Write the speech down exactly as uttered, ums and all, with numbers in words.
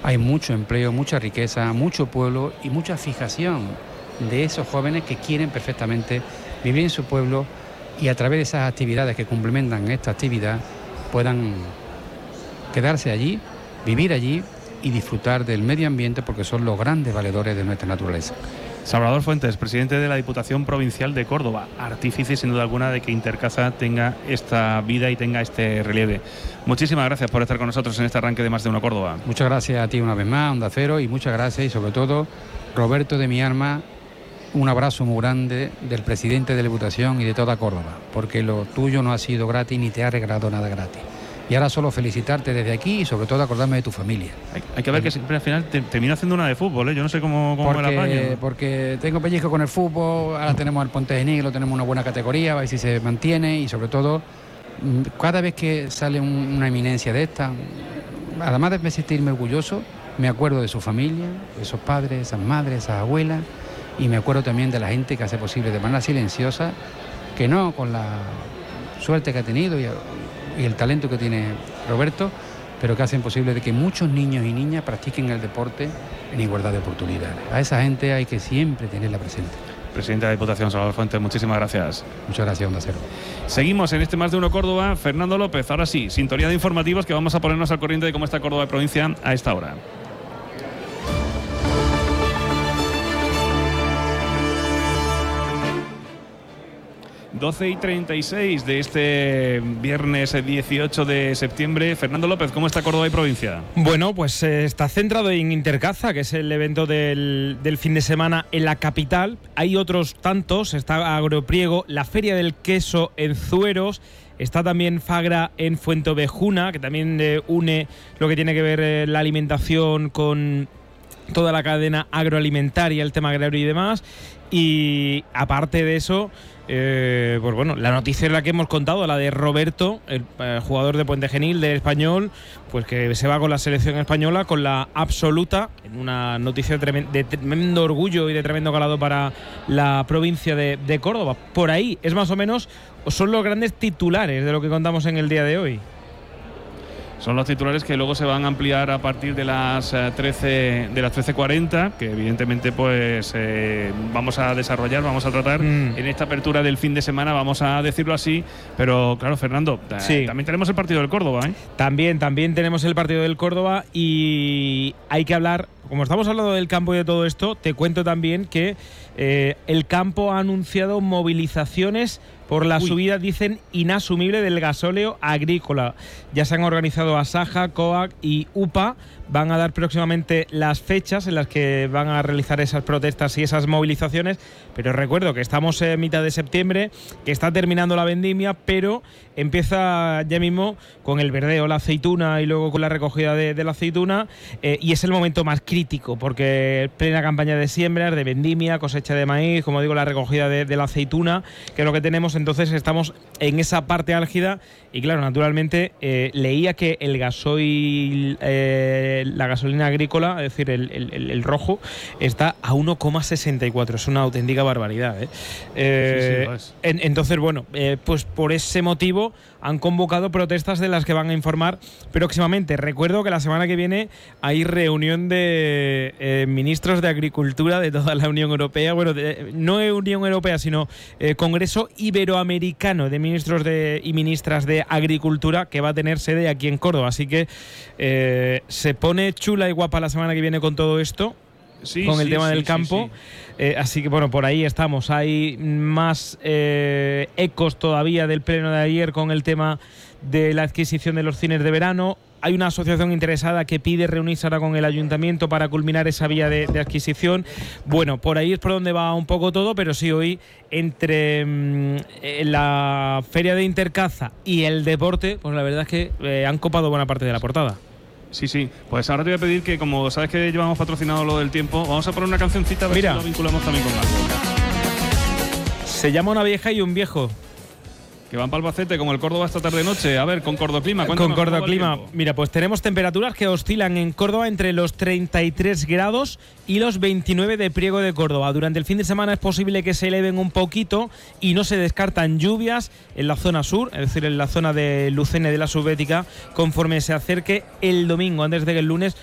hay mucho empleo, mucha riqueza, mucho pueblo y mucha fijación de esos jóvenes que quieren perfectamente vivir en su pueblo y a través de esas actividades que complementan esta actividad puedan quedarse allí, vivir allí y disfrutar del medio ambiente, porque son los grandes valedores de nuestra naturaleza. Salvador Fuentes, presidente de la Diputación Provincial de Córdoba, artífice sin duda alguna de que Intercaza tenga esta vida y tenga este relieve. Muchísimas gracias por estar con nosotros en este arranque de Más de Uno Córdoba. Muchas gracias a ti una vez más, Onda Cero, y muchas gracias y sobre todo, Roberto de mi alma, un abrazo muy grande del presidente de la Diputación y de toda Córdoba, porque lo tuyo no ha sido gratis ni te ha regalado nada gratis. Y ahora solo felicitarte desde aquí y sobre todo acordarme de tu familia. Hay, hay que ver que siempre al final te, termina haciendo una de fútbol, ¿eh? Yo no sé cómo, cómo porque, me la apaño. Porque tengo pellizco con el fútbol, ahora tenemos el Ponte Genil, lo tenemos una buena categoría, a ver si se mantiene y sobre todo, cada vez que sale un, una eminencia de esta, además de sentirme orgulloso, me acuerdo de su familia, de esos padres, esas madres, esas abuelas, y me acuerdo también de la gente que hace posible de manera silenciosa, que no con la suerte que ha tenido y, y el talento que tiene Roberto, pero que hacen posible de que muchos niños y niñas practiquen el deporte en igualdad de oportunidades. A esa gente hay que siempre tenerla presente. Presidente de la Diputación, Salvador Fuentes, muchísimas gracias. Muchas gracias, Onda Cero. Seguimos en este Más de Uno Córdoba. Fernando López, ahora sí, sintonía de informativos que vamos a ponernos al corriente de cómo está Córdoba de provincia a esta hora. doce y treinta y seis de este viernes dieciocho de septiembre. Fernando López, ¿cómo está Córdoba y provincia? Bueno, pues eh, está centrado en Intercaza, que es el evento del, del fin de semana en la capital. Hay otros tantos, está Agropriego, la Feria del Queso en Zueros, está también Fagra en Fuentovejuna, que también eh, une lo que tiene que ver eh, la alimentación con toda la cadena agroalimentaria, el tema agrario y demás. Y aparte de eso, eh, pues bueno, la noticia es la que hemos contado, la de Roberto, el eh, jugador de Puente Genil, del Español, pues que se va con la selección española, con la absoluta, en una noticia de tremendo, de tremendo orgullo y de tremendo calado para la provincia de, de Córdoba. Por ahí es más o menos, son los grandes titulares de lo que contamos en el día de hoy. Son los titulares que luego se van a ampliar a partir de las trece de las trece cuarenta, que evidentemente pues eh, vamos a desarrollar, vamos a tratar mm. en esta apertura del fin de semana, vamos a decirlo así. Pero claro, Fernando, sí. también tenemos el partido del Córdoba, ¿eh? También, también tenemos el partido del Córdoba y hay que hablar, como estamos hablando del campo y de todo esto, te cuento también que eh, el campo ha anunciado movilizaciones por la Uy. subida, dicen, inasumible del gasóleo agrícola. Ya se han organizado Asaja, COAG y UPA. Van a dar próximamente las fechas en las que van a realizar esas protestas y esas movilizaciones. Pero recuerdo que estamos en mitad de septiembre, que está terminando la vendimia, pero empieza ya mismo con el verdeo, la aceituna y luego con la recogida de, de la aceituna. Eh, y es el momento más crítico, porque plena campaña de siembras, de vendimia, cosecha de maíz, como digo, la recogida de, de la aceituna, que es lo que tenemos. Entonces estamos en esa parte álgida y claro, naturalmente eh, leía que el gasoil, eh, la gasolina agrícola, es decir, el, el, el rojo, está a uno coma sesenta y cuatro. Es una auténtica barbaridad, ¿eh? Eh, sí, sí, lo es. En, entonces, bueno, eh, pues por ese motivo han convocado protestas de las que van a informar próximamente. Recuerdo que la semana que viene hay reunión de eh, ministros de Agricultura de toda la Unión Europea, bueno, de, no Unión Europea, sino eh, Congreso Iberoamericano de Ministros de, y Ministras de Agricultura, que va a tener sede aquí en Córdoba. Así que eh, se pone chula y guapa la semana que viene con todo esto. Sí, con el sí, tema sí, del campo, sí, sí. Eh, así que bueno, por ahí estamos. Hay más eh, ecos todavía del pleno de ayer con el tema de la adquisición de los cines de verano. Hay una asociación interesada que pide reunirse ahora con el ayuntamiento para culminar esa vía de, de adquisición. Bueno, por ahí es por donde va un poco todo, pero sí, hoy entre mmm, la feria de Intercaza y el deporte, pues la verdad es que eh, han copado buena parte de la portada. Sí, sí. Pues ahora te voy a pedir que, como sabes que llevamos patrocinado lo del tiempo, vamos a poner una cancioncita a ver Mira, si lo vinculamos también con algo. Se llama Una vieja y un viejo. Que van para Albacete, como el Córdoba esta tarde-noche. A ver, con Cordoclima. Con Cordoclima. Mira, pues tenemos temperaturas que oscilan en Córdoba entre los treinta y tres grados y los veintinueve de Priego de Córdoba. Durante el fin de semana es posible que se eleven un poquito y no se descartan lluvias en la zona sur, es decir, en la zona de Lucena de la Subbética, conforme se acerque el domingo, antes de que el lunes